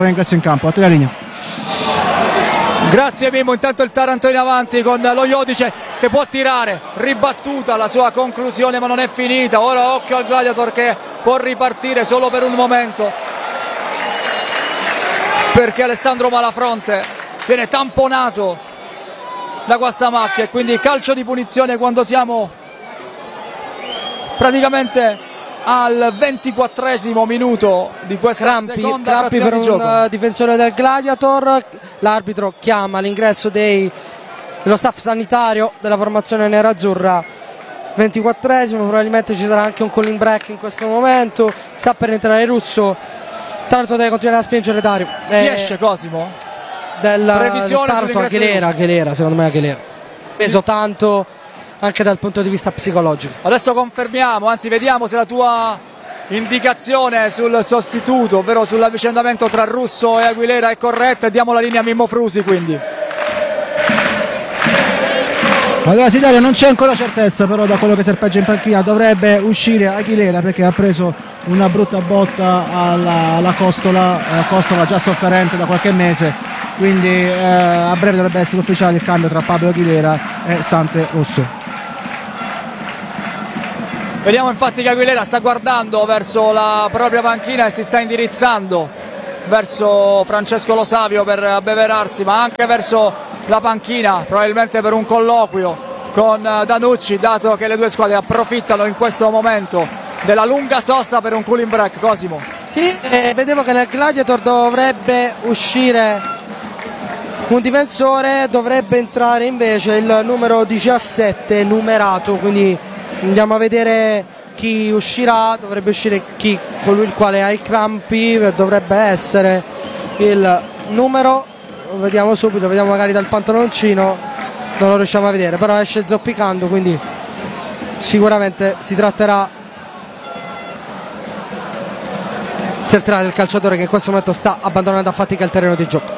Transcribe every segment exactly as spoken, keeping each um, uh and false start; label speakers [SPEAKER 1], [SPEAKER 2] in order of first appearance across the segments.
[SPEAKER 1] ingresso in campo. A te la linea.
[SPEAKER 2] Grazie Mimmo, intanto il Taranto in avanti con lo Iodice che può tirare, ribattuta la sua conclusione ma non è finita, ora occhio al Gladiator che può ripartire solo per un momento perché Alessandro Malafronte viene tamponato da Guastamacchia e quindi calcio di punizione quando siamo praticamente al ventiquattresimo minuto di questa
[SPEAKER 3] Crampi,
[SPEAKER 2] seconda
[SPEAKER 3] crampi
[SPEAKER 2] frazione
[SPEAKER 3] per
[SPEAKER 2] di gioco.
[SPEAKER 3] un difensore del Gladiator. L'arbitro chiama l'ingresso dei, dello staff sanitario della formazione nerazzurra. ventiquattresimo, probabilmente ci sarà anche un calling break in questo momento. Sta per entrare Russo, tanto deve continuare a spingere Dario.
[SPEAKER 2] Chi
[SPEAKER 3] eh,
[SPEAKER 2] esce Cosimo?
[SPEAKER 3] Del,
[SPEAKER 2] Previsione
[SPEAKER 3] del Taranto
[SPEAKER 2] sull'ingresso
[SPEAKER 3] Aguilera,
[SPEAKER 2] di Russo.
[SPEAKER 3] Aguilera, secondo me Aguilera. Speso tanto anche dal punto di vista psicologico.
[SPEAKER 2] Adesso confermiamo, anzi vediamo se la tua indicazione sul sostituto, ovvero sull'avvicendamento tra Russo e Aguilera è corretta e diamo la linea a Mimmo Frusi quindi.
[SPEAKER 1] Allora sì, Dario, non c'è ancora certezza, però da quello che serpeggia in panchina dovrebbe uscire Aguilera perché ha preso una brutta botta alla, alla costola, eh, costola già sofferente da qualche mese, quindi eh, a breve dovrebbe essere ufficiale il cambio tra Pablo Aguilera e Sante Russo.
[SPEAKER 2] Vediamo infatti che Aguilera sta guardando verso la propria panchina e si sta indirizzando verso Francesco Lo Savio per abbeverarsi, ma anche verso la panchina, probabilmente per un colloquio con Danucci, dato che le due squadre approfittano in questo momento della lunga sosta per un cooling break. Cosimo.
[SPEAKER 3] Sì, eh, vedevo che nel Gladiator dovrebbe uscire un difensore, dovrebbe entrare invece il numero diciassette numerato, quindi andiamo a vedere chi uscirà. Dovrebbe uscire chi, colui il quale ha i crampi, dovrebbe essere il numero, lo vediamo subito, vediamo magari dal pantaloncino, non lo riusciamo a vedere, però esce zoppicando, quindi sicuramente si tratterà si tratterà del calciatore che in questo momento sta abbandonando a fatica il terreno di gioco.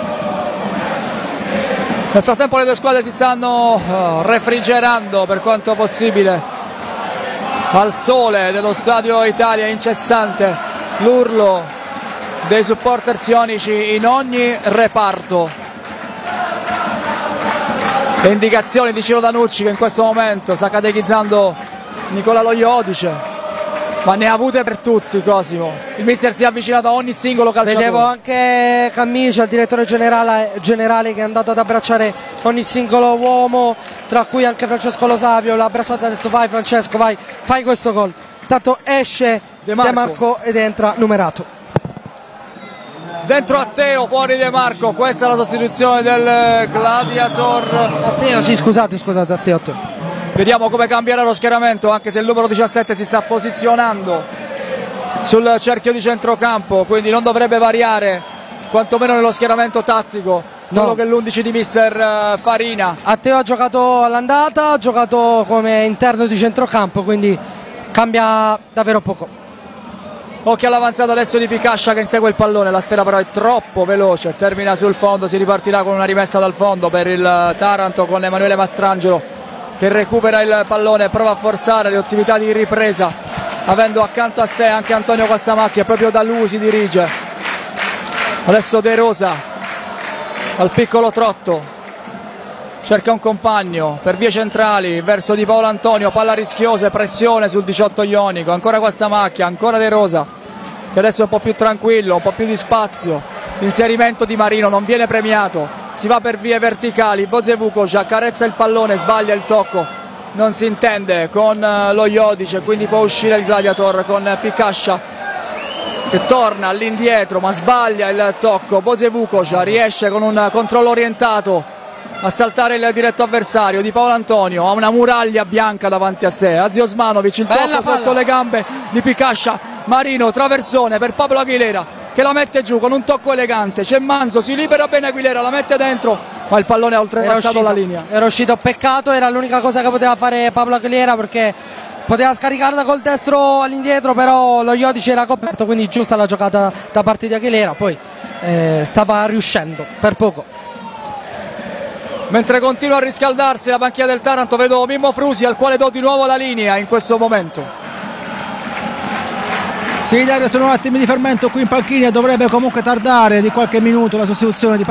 [SPEAKER 2] Nel frattempo le due squadre si stanno uh, refrigerando per quanto possibile al sole dello Stadio Italia incessante, l'urlo dei supporters ionici in ogni reparto. Le indicazioni di Ciro Danucci che in questo momento sta catechizzando Nicola Lo Iodice, ma ne ha avute per tutti Cosimo. Il mister si è avvicinato a ogni singolo calciatore.
[SPEAKER 3] Vedevo anche Cammicia, il direttore generale, generale che è andato ad abbracciare ogni singolo uomo, tra cui anche Francesco Lo Savio. L'ha abbracciato e ha detto vai Francesco, vai, fai questo gol. Intanto esce De Marco. De Marco ed entra numerato.
[SPEAKER 2] Dentro Atteo, fuori De Marco. Questa è la sostituzione del Gladiator.
[SPEAKER 3] Atteo, sì, scusate, scusate, Atteo, Atteo.
[SPEAKER 2] Vediamo come cambierà lo schieramento, anche se il numero diciassette si sta posizionando sul cerchio di centrocampo, quindi non dovrebbe variare quantomeno nello schieramento tattico quello
[SPEAKER 3] no.
[SPEAKER 2] che è l'undici di mister Farina.
[SPEAKER 3] Atteo ha giocato all'andata, ha giocato come interno di centrocampo, quindi cambia davvero poco.
[SPEAKER 2] Occhio all'avanzata adesso di Picascia che insegue il pallone, la sfera però è troppo veloce, termina sul fondo, si ripartirà con una rimessa dal fondo per il Taranto con Emanuele Mastrangelo che recupera il pallone e prova a forzare le attività di ripresa, avendo accanto a sé anche Antonio Guastamacchia, proprio da lui si dirige. Adesso De Rosa al piccolo trotto, cerca un compagno per vie centrali verso Di Paolo Antonio, palla rischiosa e pressione sul diciotto ionico, ancora Guastamacchia, ancora De Rosa che adesso è un po' più tranquillo, un po' più di spazio. L'inserimento di Marino non viene premiato, si va per vie verticali, Bozevukovic accarezza il pallone, sbaglia il tocco, non si intende con lo Iodice, quindi può uscire il Gladiator con Picascia che torna all'indietro ma sbaglia il tocco. Bozevukovic riesce con un controllo orientato a saltare il diretto avversario. Di Paolo Antonio ha una muraglia bianca davanti a sé, Azi Osmanovic, il
[SPEAKER 3] Bella
[SPEAKER 2] tocco
[SPEAKER 3] palla
[SPEAKER 2] sotto le gambe di Picascia, Marino, traversone per Pablo Aguilera che la mette giù con un tocco elegante, c'è Manzo, si libera bene Aguilera, la mette dentro ma il pallone ha oltrepassato la linea.
[SPEAKER 3] Era uscito, peccato, era l'unica cosa che poteva fare Pablo Aguilera perché poteva scaricarla col destro all'indietro, però lo Iodice era coperto, quindi giusta la giocata da parte di Aguilera, poi eh, stava riuscendo per poco.
[SPEAKER 2] Mentre continua a riscaldarsi la panchina del Taranto vedo Mimmo Frusi al quale do di nuovo la linea in questo momento.
[SPEAKER 1] Sì, Dario, sono attimi di fermento qui in panchina, dovrebbe comunque tardare di qualche minuto la sostituzione di